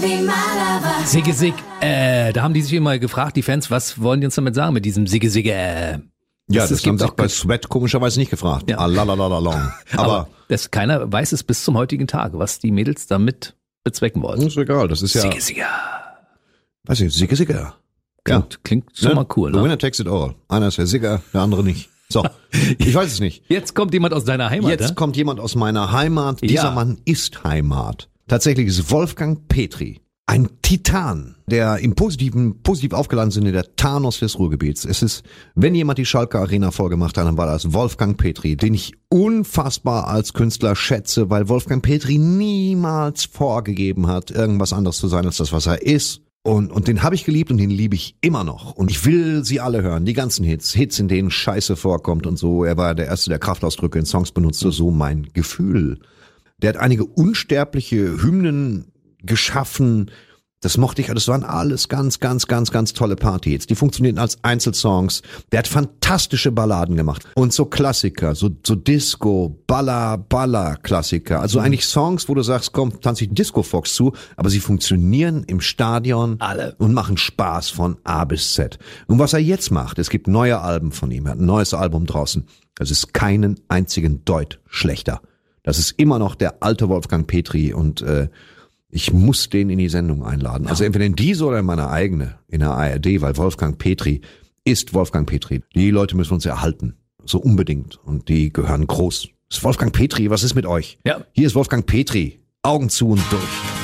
Sigge Sig, da haben die sich immer gefragt, die Fans, was wollen die uns damit sagen mit diesem Sigge Sigge? Ja, das haben sie auch bei Sweat komischerweise nicht gefragt. Ja. Aber keiner weiß es bis zum heutigen Tag, was die Mädels damit bezwecken wollen. ist egal, das ist ja... Sigge Sigge. Weiß ich, Sigge Sigge. Klingt schon mal cool, The ne? winner takes it all. Einer ist der Sigger, der andere nicht. So, ich weiß es nicht. Jetzt kommt jemand aus deiner Heimat, Jetzt ne? kommt jemand aus meiner Heimat. Dieser Ja. Mann ist Heimat. Tatsächlich ist Wolfgang Petri ein Titan, der im positiv aufgeladen Sinne der Thanos des Ruhrgebiets. Es ist, wenn jemand die Schalke Arena vorgemacht hat, dann war das Wolfgang Petri, den ich unfassbar als Künstler schätze, weil Wolfgang Petri niemals vorgegeben hat, irgendwas anderes zu sein als das, was er ist. Und den habe ich geliebt und den liebe ich immer noch. Und ich will sie alle hören, die ganzen Hits, in denen Scheiße vorkommt und so. Er war der Erste, der Kraftausdrücke in Songs benutzte, so mein Gefühl. Der hat einige unsterbliche Hymnen geschaffen. Das mochte ich, das waren alles ganz tolle Party-Hits. Die funktionierten als Einzelsongs. Der hat fantastische Balladen gemacht. Und so Klassiker, so Disco, Baller-Klassiker. Also eigentlich Songs, wo du sagst, komm, tanz ich einen Disco-Fox zu, aber sie funktionieren im Stadion Alle. und machen Spaß von A bis Z. Und was er jetzt macht, es gibt neue Alben von ihm, er hat ein neues Album draußen. Das ist keinen einzigen Deut schlechter. Das ist immer noch der alte Wolfgang Petri und ich muss den in die Sendung einladen. Also entweder in diese oder in meine eigene, in der ARD, weil Wolfgang Petri ist Wolfgang Petri. Die Leute müssen uns erhalten. So unbedingt. Und die gehören groß. Das ist Wolfgang Petri, was ist mit euch? Ja. Hier ist Wolfgang Petri. Augen zu und durch.